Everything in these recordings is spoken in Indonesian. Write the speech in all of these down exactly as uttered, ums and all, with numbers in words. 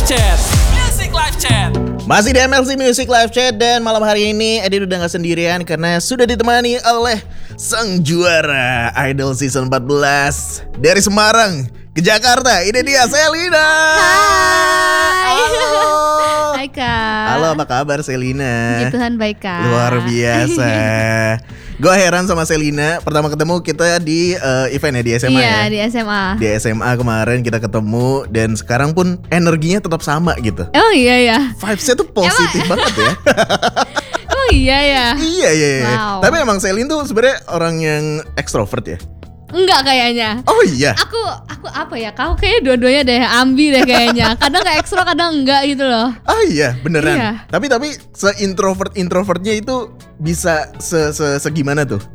Chat. Music Live Chat. Masih di M L C Music Live Chat dan malam hari ini Edin udah gak sendirian karena sudah ditemani oleh sang juara Idol Season empat belas dari Semarang ke Jakarta. Ini dia Selina. Hai. Halo. Hai Kak. Halo, apa kabar Selina? Puji Tuhan baik Kak. Luar biasa. Gue heran sama Selina. Pertama ketemu kita di uh, event ya di S M A Iya ya. di S M A. Di S M A kemarin kita ketemu dan sekarang pun energinya tetap sama gitu. Oh iya ya. Vibes-nya tuh positif banget ya. Oh iya ya. Iya iya iya. Wow. Tapi emang Selin tuh sebenarnya orang yang ekstrovert ya. Enggak kayaknya. Oh iya. Aku aku apa ya? Kau kayaknya dua-duanya deh ambi deh kayaknya. Kadang kayak ekstro, kadang enggak gitu loh. Oh iya, beneran. Iya. Tapi tapi se-introvert introvertnya itu bisa se, se segimana tuh?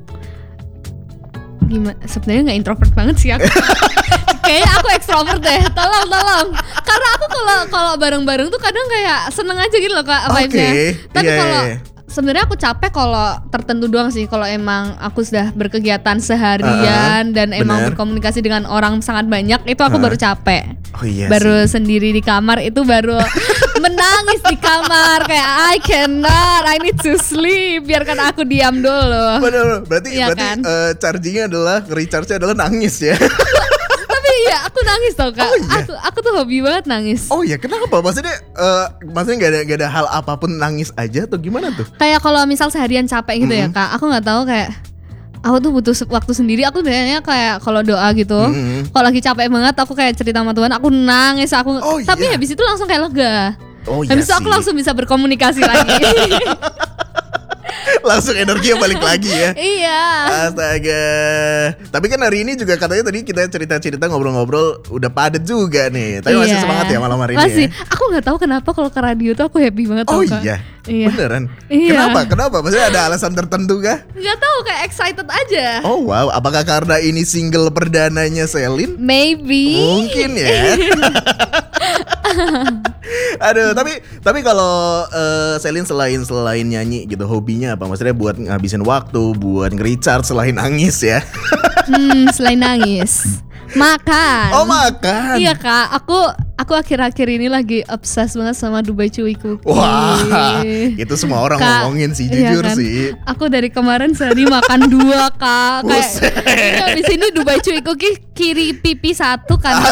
Gimana? Sebenarnya nggak introvert banget sih aku. Kayaknya aku ekstrovert deh. Tolong tolong. Karena aku kalau kalau bareng-bareng tuh kadang kayak seneng aja gitu loh Kak vibes-nya. Oke. Tapi Iya, kalau iya. sebenarnya aku capek kalau tertentu doang sih. Kalau emang aku sudah berkegiatan seharian Uh-uh, dan emang bener. berkomunikasi dengan orang sangat banyak, itu aku Uh-uh. baru capek. Oh iya Baru sih. sendiri di kamar itu baru menangis di kamar kayak I cannot, I need to sleep. Biarkan aku diam dulu. Bener, berarti Iya berarti kan? eh, chargingnya adalah recharge-nya adalah nangis ya. Tapi iya aku nangis tau Kak. Oh iya? Aku aku tuh hobi banget nangis. Oh iya, kenapa? Maksudnya eh, maksudnya nggak ada nggak ada hal apapun nangis aja atau gimana tuh? Kayak kalau misal seharian capek gitu ya Mm-mm. Kak, aku nggak tahu kayak aku tuh butuh se- waktu sendiri. Aku biasanya kayak kalau doa gitu, Mm-mm. kalau lagi capek banget aku kayak cerita sama Tuhan, aku nangis, aku Oh, tapi iya. habis itu langsung kayak lega. Oh iya Habis itu aku sih. langsung bisa berkomunikasi lagi. Langsung energinya balik lagi ya. Iya. Astaga. Tapi kan hari ini juga katanya tadi kita cerita-cerita ngobrol-ngobrol udah padet juga nih. Tapi masih Iya. semangat ya malam hari Masih. ini ya. Aku nggak tahu kenapa kalau ke radio tuh aku happy banget. Oh tau, Kak. iya. Iya. Beneran. Iya. Kenapa? Kenapa? Maksudnya ada alasan tertentu kah? Nggak tahu kayak excited aja. Oh wow, apakah karena ini single perdananya Selin? Maybe. Mungkin ya. Aduh, tapi tapi kalau eh, Selin selain selain nyanyi gitu, hobinya apa? Maksudnya buat ngabisin waktu, buat nge-recharge selain nangis ya. Hmm, selain nangis, makan. Oh, makan. Iya Kak, aku aku akhir-akhir ini lagi obses banget sama Dubai Chewy Cookie. Wah, itu semua orang Kak, ngomongin sih, iya jujur kan? sih. Aku dari kemarin sehari makan dua Kak. Kayak Buset. iya, di sini Dubai Chewy Cookie kiri pipi satu, kanan